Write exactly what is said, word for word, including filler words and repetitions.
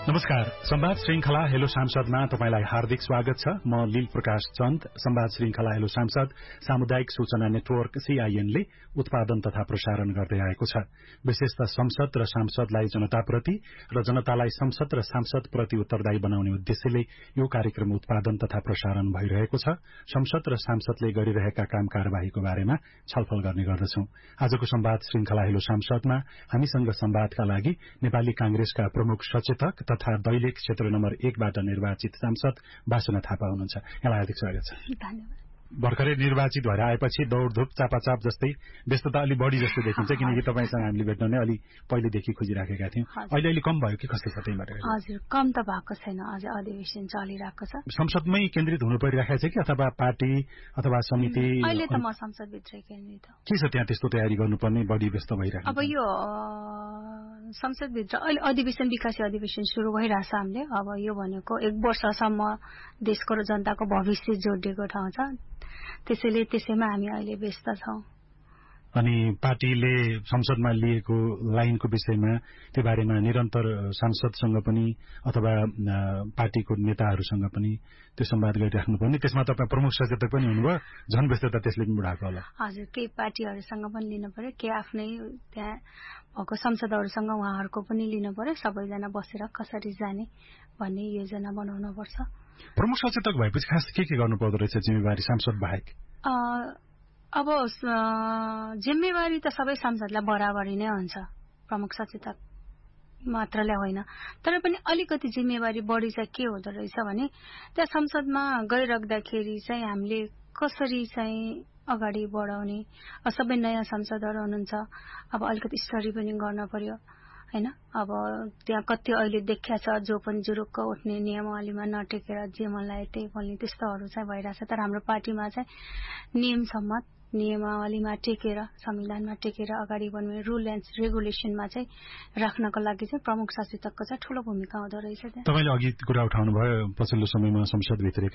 नमस्कार। संवाद श्रृंखला हेलो सांसदमा तपाईलाई हार्दिक स्वागत छ। म लील प्रकाश चन्द। संवाद श्रृंखला हेलो सांसद सामुदायिक सूचना नेटवर्क सीआईएन ले उत्पादन तथा प्रसारण गर्दै आएको छ। विशेषतः संसद र सांसदलाई जनताप्रति र जनतालाई संसद र सांसद प्रति उत्तरदायी बनाउने उद्देश्यले यो कार्यक्रम उत्पादन तथा प्रसारण भइरहेको छ। संसद र सांसदले गरिरहेका काम कार्यवाहीको बारेमा छलफल गर्ने गर्दछौं। आजको संवाद श्रृंखला हेलो सांसदमा हामीसँग संवादका लागि नेपाली कांग्रेसका प्रमुख सचेतक तथा दैलेख क्षेत्र नम्बर एकबाट निर्वाचित सांसद वासना थापा हुनुहुन्छ। यहाँलाई हार्दिक स्वागत छ। धन्यवाद। भर्खरै निर्वाचित भएर आएपछि दौड़धुप चापाचाप जस्तै व्यस्तता अलि बढी जस्तो देखिन्छ, किनकि तपाईसँग हामीले भेट्न नै अलि पहिलेदेखि खोजिराखेका थियौं। अहिले अहिले कम भयो कि कस्तो छ त्यहीबाट? हजुर, कम त भएको छैन, अझ अधिवेशन चलिरहेको छ। संसदमै केन्द्रित हुनु परिराखेको छ कि अथवा पार्टी अथवा समिति? अहिले त म संसदभित्रै केन्द्रित हो। के छ त्यहाँ त्यस्तो तयारी गर्नुपर्ने, बढी व्यस्त भइरहेको? अब यो संसदभित्र अहिले अधिवेशन विकासी अधिवेशन सुरु भइरहेछ हामीले। अब यो भनेको एक वर्षसम्म देशको र जनताको भविष्य जोडिएको ठाउँ छ, त्यसैले त्यसैमा हामी अहिले व्यस्त छौं। अनि पार्टीले संसदमा लिएको लाइनको विषयमा त्यो बारेमा निरन्तर सांसदसँग पनि अथवा पार्टीको नेताहरूसँग पनि त्यो संवाद गरिराख्नुपर्ने, त्यसमा तपाईँ प्रमुख सचेतक पनि हुनुभयो, झन व्यस्तता त्यसले पनि बढाएको होला। हजुर, केही पार्टीहरूसँग पनि लिनु पर्यो, के आफ्नै त्यहाँ भएको संसदहरूसँग उहाँहरूको पनि लिनु पर्यो। सबैजना बसेर कसरी जाने भन्ने योजना बनाउनु पर्छ। प्रमुख सचेतक भएपछि खास के के गर्नु पर्दो रहेछ जिम्मेवारी सांसद बाहेक? अब जिम्मेवारी त सबै सांसदलाई बराबरी नै हुन्छ, प्रमुख सचेतक मात्रले होइन। तर पनि अलिकति जिम्मेवारी बढी चाहिँ के हुँदो रहेछ भने त्यहाँ संसदमा गइराख्दाखेरि चाहिँ हामीले कसरी चाहिँ अगाडि बढाउने, सबै नयाँ सांसदहरू हुनुहुन्छ, अब अलिकति स्टडी पनि गर्न पर्यो हैन। अब त्यहाँ कति अहिले देखिया छ जो पनि जुरुक्क उठ्ने, नियमावलीमा नटेकेर जे मन लाग्यो त्यही बोल्ने, त्यस्तोहरू चाहिँ भइरहेछ। तर हाम्रो पार्टीमा चाहिँ नियम सम्मत नियमावलीमा टेकेर, संविधानमा टेकेर अगाडि बढ्ने, रुल एन्ड रेगुलेसनमा चाहिँ राख्नको लागि चाहिँ प्रमुख सचेतकको चाहिँ ठूलो भूमिका हुँदो रहेछ। तपाईले अघि कुरा उठाउनु भयो पछिल्लो समयमा संसदभित्र